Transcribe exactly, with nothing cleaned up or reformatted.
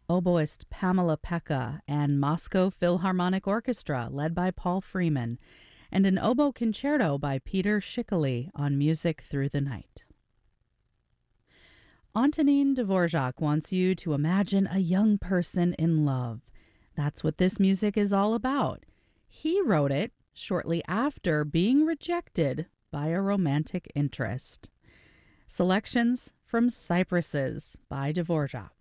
oboist Pamela Pekka, and Moscow Philharmonic Orchestra, led by Paul Freeman, and an oboe concerto by Peter Schickele on Music Through the Night. Antonin Dvorak wants you to imagine a young person in love. That's what this music is all about. He wrote it shortly after being rejected by a romantic interest. Selections from Cypresses by Dvorak.